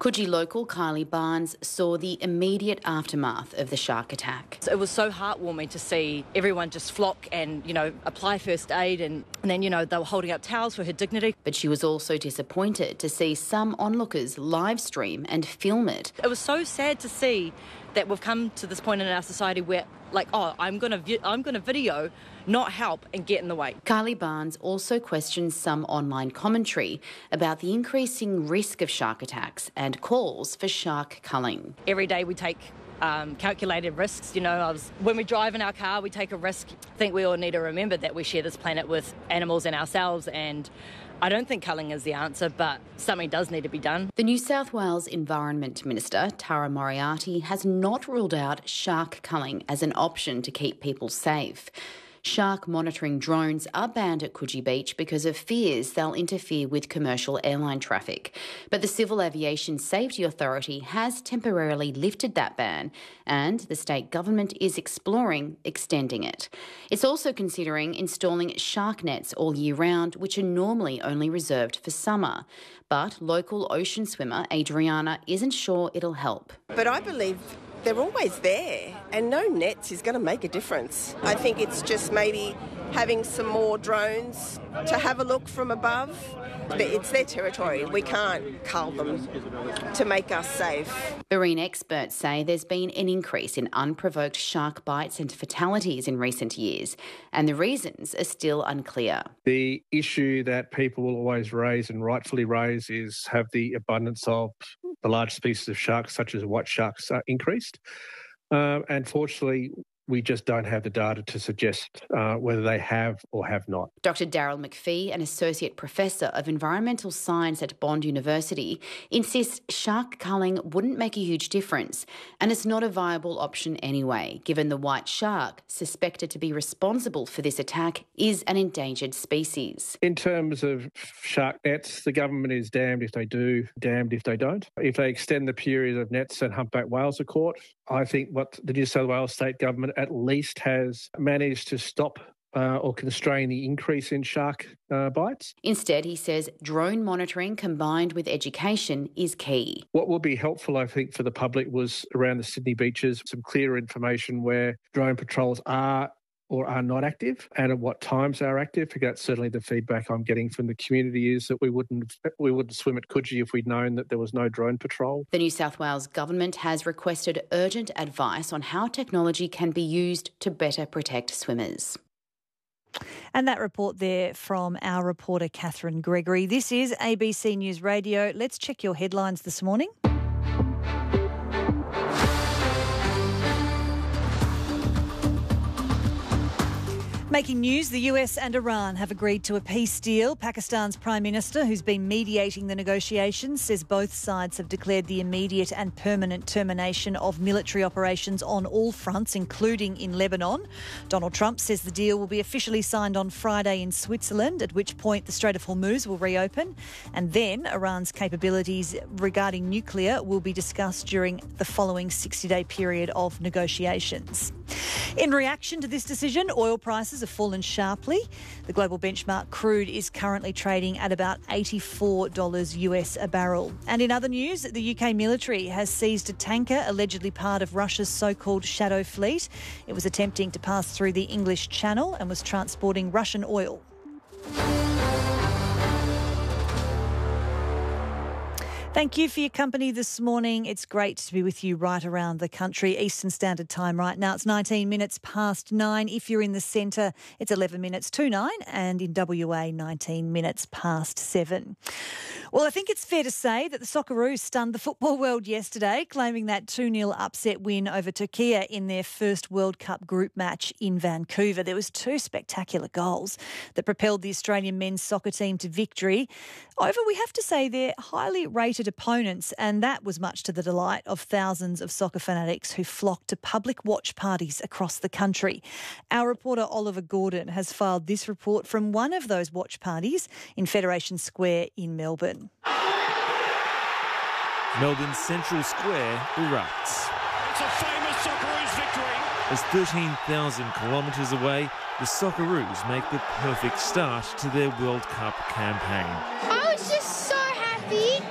Coogee local Kylie Barnes saw the immediate aftermath of the shark attack. It was so heartwarming to see everyone just flock and, apply first aid and then, they were holding up towels for her dignity. But she was also disappointed to see some onlookers live stream and film it. It was so sad to see that we've come to this point in our society where, I'm going to video, not help, and get in the way. Kylie Barnes also questions some online commentary about the increasing risk of shark attacks and calls for shark culling. Every day we take calculated risks. When we drive in our car, we take a risk. I think we all need to remember that we share this planet with animals and ourselves, and I don't think culling is the answer, but something does need to be done. The New South Wales Environment Minister, Tara Moriarty, has not ruled out shark culling as an option to keep people safe. Shark monitoring drones are banned at Coogee Beach because of fears they'll interfere with commercial airline traffic. But the Civil Aviation Safety Authority has temporarily lifted that ban, and the state government is exploring extending it. It's also considering installing shark nets all year round, which are normally only reserved for summer. But local ocean swimmer Adriana isn't sure it'll help. But I believe they're always there, and no nets is going to make a difference. I think it's just maybe having some more drones to have a look from above. But it's their territory. We can't cull them to make us safe. Marine experts say there's been an increase in unprovoked shark bites and fatalities in recent years, and the reasons are still unclear. The issue that people will always raise, and rightfully raise, is have the abundance of the large species of sharks, such as white sharks, increased. Unfortunately, we just don't have the data to suggest whether they have or have not. Dr Daryl McPhee, an Associate Professor of Environmental Science at Bond University, insists shark culling wouldn't make a huge difference, and it's not a viable option anyway, given the white shark, suspected to be responsible for this attack, is an endangered species. In terms of shark nets, the government is damned if they do, damned if they don't. If they extend the period of nets and humpback whales are caught, I think what the New South Wales state government at least has managed to stop or constrain the increase in shark bites. Instead, he says drone monitoring combined with education is key. What will be helpful, I think, for the public was around the Sydney beaches, some clearer information where drone patrols are or are not active and at what times they are active. That's certainly the feedback I'm getting from the community, is that we wouldn't swim at Coogee if we'd known that there was no drone patrol. The New South Wales government has requested urgent advice on how technology can be used to better protect swimmers. And that report there from our reporter Catherine Gregory. This is ABC News Radio. Let's check your headlines this morning. Making news, the US and Iran have agreed to a peace deal. Pakistan's Prime Minister, who's been mediating the negotiations, says both sides have declared the immediate and permanent termination of military operations on all fronts, including in Lebanon. Donald Trump says the deal will be officially signed on Friday in Switzerland, at which point the Strait of Hormuz will reopen. And then Iran's capabilities regarding nuclear will be discussed during the following 60-day period of negotiations. In reaction to this decision, oil prices have fallen sharply. The global benchmark crude is currently trading at about $84 US a barrel. And in other news, the UK military has seized a tanker allegedly part of Russia's so-called Shadow Fleet. It was attempting to pass through the English Channel and was transporting Russian oil. Thank you for your company this morning. It's great to be with you right around the country. Eastern Standard Time right now. It's 19 minutes past 9. If you're in the centre, it's 11 minutes to 9, and in WA, 19 minutes past 7. Well, I think it's fair to say that the Socceroos stunned the football world yesterday, claiming that 2-0 upset win over Turkey in their first World Cup group match in Vancouver. There was 2 spectacular goals that propelled the Australian men's soccer team to victory over, we have to say, their highly rated opponents, and that was much to the delight of thousands of soccer fanatics who flocked to public watch parties across the country. Our reporter Oliver Gordon has filed this report from one of those watch parties in Federation Square in Melbourne. Melbourne's Central Square erupts. It's a famous Socceroos victory. As 13,000 kilometres away, the Socceroos make the perfect start to their World Cup campaign. I was just so happy